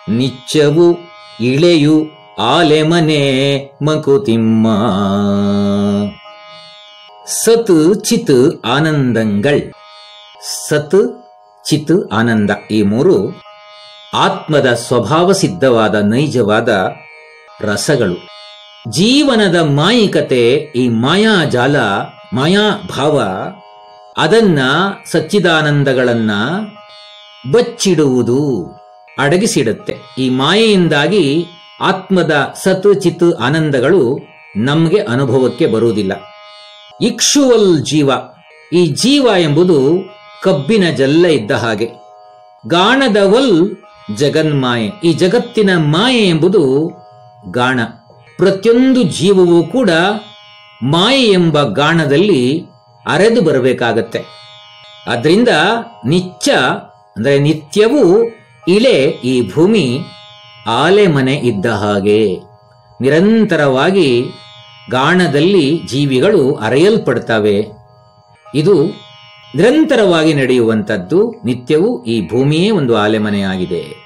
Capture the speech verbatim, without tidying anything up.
ನಿಚ್ಚವು ಇಳೆಯು ಆಲೆಮನೆ ಮಂಕುತಿಮ್ಮ. ಸತ್ ಚಿತ್ ಆನಂದಂಗಳ್. ಸತ್ ಚಿತ್ ಆನಂದ ಈ ಮೂರು ಆತ್ಮದ ಸ್ವಭಾವ ಸಿದ್ಧವಾದ ನೈಜವಾದ ರಸಗಳು. ಜೀವನದ ಮಾಯಿಕತೆ, ಈ ಮಾಯಾಜಾಲ, ಮಾಯಾಭಾವ, ಅದನ್ನ ಸಚ್ಚಿದಾನಂದಗಳನ್ನ ಬಚ್ಚಿಡುವುದು, ಅಡಗಿಸಿಡುತ್ತೆ. ಈ ಮಾಯೆಯಿಂದಾಗಿ ಆತ್ಮದ ಸತ್ ಚಿತ್ ಆನಂದಗಳು ನಮಗೆ ಅನುಭವಕ್ಕೆ ಬರುವುದಿಲ್ಲ. ಇಕ್ಷುವಲ್ ಜೀವ, ಈ ಜೀವ ಎಂಬುದು ಕಬ್ಬಿನ ಜಲ್ಲ ಇದ್ದ ಹಾಗೆ. ಗಾಣದವಲ್ ಜಗನ್ಮಾಯೆ, ಈ ಜಗತ್ತಿನ ಮಾಯೆ ಎಂಬುದು ಗಾಣ. ಪ್ರತಿಯೊಂದು ಜೀವವೂ ಕೂಡ ಮಾಯೆ ಎಂಬ ಗಾಣದಲ್ಲಿ ಅರೆದು ಬರಬೇಕಾಗತ್ತೆ. ಅದರಿಂದ ನಿಚ್ಚ ಅಂದರೆ ನಿತ್ಯವೂ ಇಳೆ, ಈ ಭೂಮಿ ಆಲೆ ಮನೆ ಇದ್ದ ಹಾಗೆ. ನಿರಂತರವಾಗಿ ಗಾಣದಲ್ಲಿ ಜೀವಿಗಳು ಅರೆಯಲ್ಪಡ್ತವೆ. ಇದು ನಿರಂತರವಾಗಿ ನಡೆಯುವಂಥದ್ದು. ನಿತ್ಯವೂ ಈ ಭೂಮಿಯೇ ಒಂದು ಆಲೆಮನೆಯಾಗಿದೆ.